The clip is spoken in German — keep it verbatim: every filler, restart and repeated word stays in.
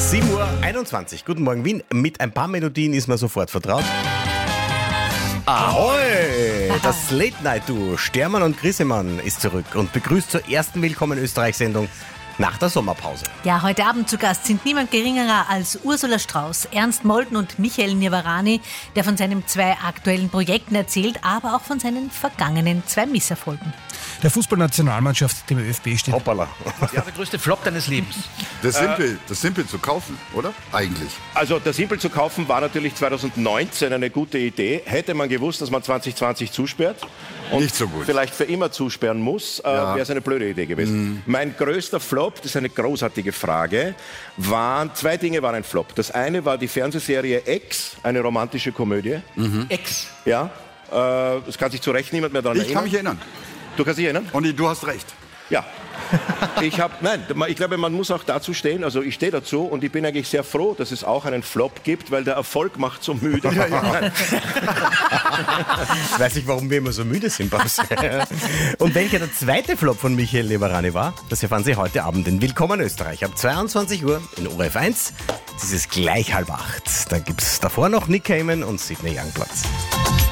sieben Uhr einundzwanzig. Guten Morgen, Wien. Mit ein paar Melodien ist man sofort vertraut. Ahoi! Das Late-Night-Duo Stermann und Grissemann ist zurück und begrüßt zur ersten Willkommen Österreich-Sendung nach der Sommerpause. Ja, heute Abend zu Gast sind niemand geringerer als Ursula Strauß, Ernst Molden und Michael Niavarani, der von seinen zwei aktuellen Projekten erzählt, aber auch von seinen vergangenen zwei Misserfolgen. Der Fußballnationalmannschaft, dem ÖFB, steht. Hoppala. Ja, der größte Flop deines Lebens. Das Simpel, das Simpel zu kaufen, oder? Eigentlich. Also das Simpel zu kaufen war natürlich zweitausendneunzehn eine gute Idee. Hätte man gewusst, dass man zwanzig zwanzig zusperrt und Nicht so gut. vielleicht für immer zusperren muss, äh, Ja. wäre es eine blöde Idee gewesen. Mhm. Mein größter Flop, das ist eine großartige Frage, waren, zwei Dinge waren ein Flop. Das eine war die Fernsehserie Ex, eine romantische Komödie. Ex. Ja, äh, das kann sich zu Recht niemand mehr daran Ich erinnern. kann mich erinnern. Du kannst dich erinnern? Und du hast recht. Ja. Ich habe, nein, ich glaube, man muss auch dazu stehen, also ich stehe dazu und ich bin eigentlich sehr froh, dass es auch einen Flop gibt, weil der Erfolg macht so müde. Nein. Ich weiß nicht, warum wir immer so müde sind, Babs. Und welcher der zweite Flop von Michael Niavarani war, das erfahren Sie heute Abend in Willkommen Österreich ab zweiundzwanzig Uhr in O R F eins. Es ist gleich halb acht. Da gibt es davor noch Nick Cayman und Sidney Youngblood.